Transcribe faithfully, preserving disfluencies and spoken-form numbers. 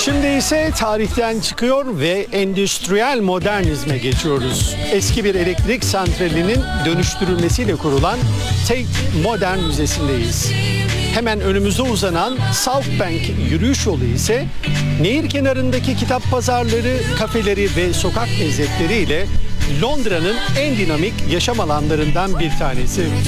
Şimdi ise tarihten çıkıyor ve endüstriyel modernizme geçiyoruz. Eski bir elektrik santralinin dönüştürülmesiyle kurulan Tate Modern Müzesi'ndeyiz. Hemen önümüze uzanan South Bank yürüyüş yolu ise nehir kenarındaki kitap pazarları, kafeleri ve sokak lezzetleriyle Londra'nın en dinamik yaşam alanlarından bir tanesi.